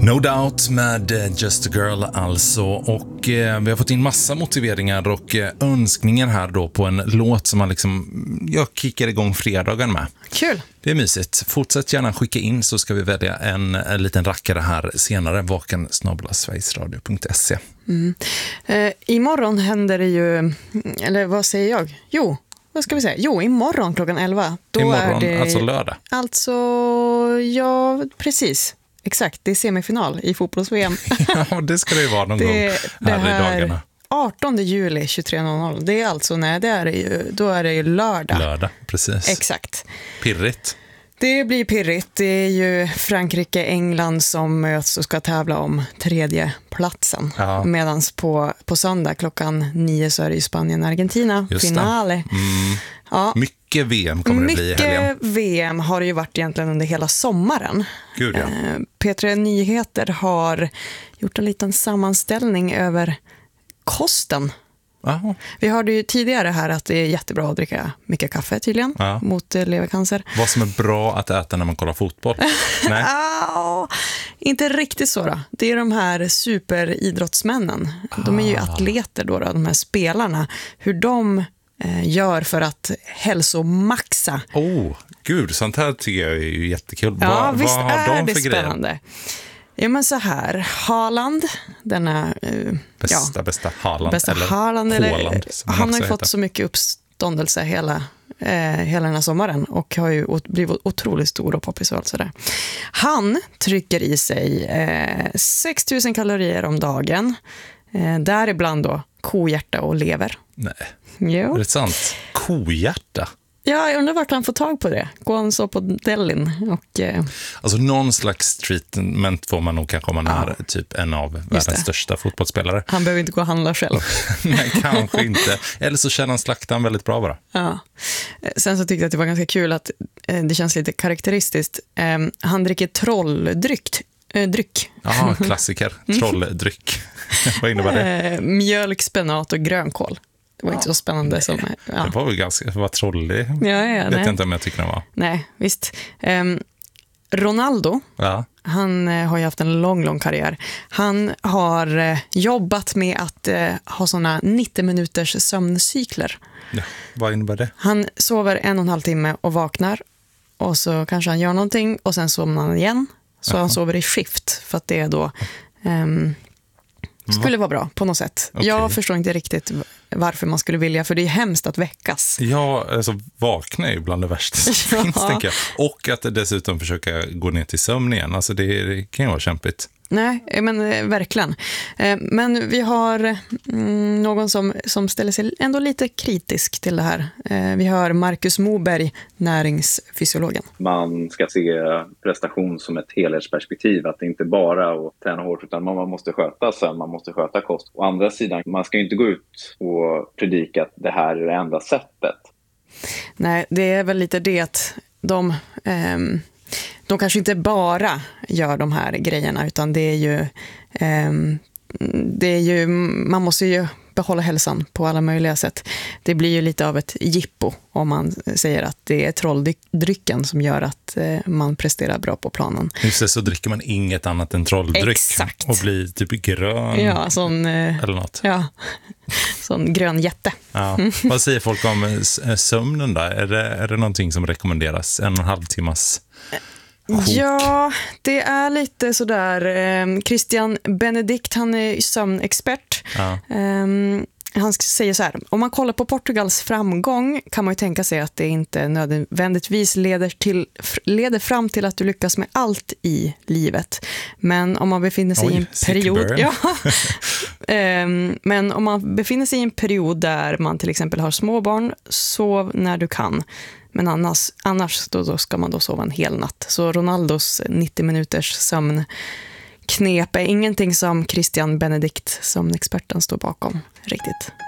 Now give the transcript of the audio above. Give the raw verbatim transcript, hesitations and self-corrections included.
No Doubt med Just a Girl alltså, och eh, vi har fått in massa motiveringar och eh, önskningar här då på en låt som man liksom, jag kickar igång fredagen med. Kul! Det är mysigt. Fortsätt gärna skicka in så ska vi välja en, en liten rackare här senare, vaken snabel-a sverigesradio punkt se. Mm. Eh, imorgon händer det ju, eller vad säger jag? Jo, vad ska vi säga? Jo, imorgon klockan elva. Då imorgon, är det, alltså lördag. Alltså, ja, precis. Exakt, det är semifinal i fotbolls-V M. Ja, det ska det ju vara någon det, gång det här, här i dagarna. artonde juli tjugotre noll noll. Det är alltså, nej, det är det ju, då är det ju lördag. Lördag, precis. Exakt. Pirrigt. Det blir pirrigt. Det är ju Frankrike, England som möts och ska tävla om tredje platsen. Ja. Medan på, på söndag klockan nio så är det ju Spanien, Argentina, Just finale. Mm. Ja. Mycket V M kommer det bli i helgen. Mycket V M har det ju varit egentligen under hela sommaren. Gud, ja. eh, P tre Nyheter har gjort en liten sammanställning över kosten. Aha. Vi hörde ju tidigare här att det är jättebra att dricka mycket kaffe tydligen, ja. mot eh, levercancer. Vad som är bra att äta när man kollar fotboll? Nej. Ah, inte riktigt så då. Det är de här superidrottsmännen. De är ju Ah. atleter då, då, de här spelarna. Hur de eh, gör för att hälsomaxa. Oh, gud, sånt här tycker jag är ju jättekul. Ja, vad, visst vad har är de det för spännande. grejer? Ja, men så här, Haaland, denna eh, Bästa, ja, bästa Haaland. bästa eller Haaland, eller, Haaland, som han har också ju fått heter. så mycket uppståndelse hela, eh, hela den här sommaren och har ju ot- blivit otroligt stor och poppis och allt sådär. Han trycker i sig eh, sex tusen kalorier om dagen, eh, däribland då kohjärta och lever. Nej, Jo. är det sant? Kohjärta? Ja, jag undrar vart han får tag på det. Går han så på Delin och... Eh, Alltså någon slags treatment får man nog kanske om man Ja. är typ en av det. världens största fotbollsspelare. han behöver inte gå och handla själv. Nej, kanske inte. Eller så känner han slaktan väldigt bra bara. Ja. Sen så tyckte jag att det var ganska kul att eh, det känns lite karaktäristiskt. Eh, han dricker trolldryck. Eh, dryck. Jaha, klassiker. Trolldryck. Vad innebär det? Eh, mjölk, spenat och grönkål. Det var inte så spännande som... Ja, Det var väl ganska, det var trollig. ja, ja Vet nej. jag inte om jag tycker den var. nej, visst. Eh, Ronaldo, Ja. han eh, har ju haft en lång, lång karriär. Han har eh, jobbat med att eh, ha såna nittio minuters sömncykler. Ja, vad innebär det? Han sover en och en halv timme och vaknar. Och så kanske han gör någonting och sen somnar han igen. Så Jaha. han sover i skift för att det är då... ehm, skulle vara bra på något sätt. Okej. Jag förstår inte riktigt varför man skulle vilja, för det är hemskt att väckas. Ja, alltså vakna är ju bland det värsta som Ja. finns, tänker jag. Och att dessutom försöka gå ner till sömn igen. Alltså det, det kan ju vara kämpigt. Nej, men eh, verkligen. Eh, men vi har mm, någon som, som ställer sig ändå lite kritisk till det här. Eh, vi har Marcus Moberg, näringsfysiologen. Man ska se prestation som ett helhetsperspektiv, att det inte bara är att träna hårt utan man måste sköta sömn, man måste sköta kost. Å andra sidan, man ska ju inte gå ut och predika att det här är det enda sättet. Nej, det är väl lite det att de, ehm, de kanske inte bara gör de här grejerna, utan det är ju, ehm, det är ju man måste ju behålla hälsan på alla möjliga sätt. Det blir ju lite av ett jippo om man säger att det är trolldrycken som gör att eh, man presterar bra på planen. Just det, så dricker man inget annat än trolldryck. Exakt. Och blir typ grön Ja, sån, eh, eller något. ja, sån grön jätte. Ja. Vad säger folk om s- sömnen där? Är det, är det någonting som rekommenderas? En och en halv timmas sjok? Ja, det är lite sådär. Eh, Christian Benedikt, han är sömnexpert. Ja. Eh, han säger så här: om man kollar på Portugals framgång kan man ju tänka sig att det inte nödvändigtvis leder, till, leder fram till att du lyckas med allt i livet. Men om man befinner sig Oj, i en sick period... burn. Ja, eh, men om man befinner sig i en period där man till exempel har småbarn, sov när du kan. Men annars, annars då, då ska man då sova en hel natt. Så Ronaldos nittio minuters sömnknep är ingenting som Christian Benedikt som experten står bakom riktigt.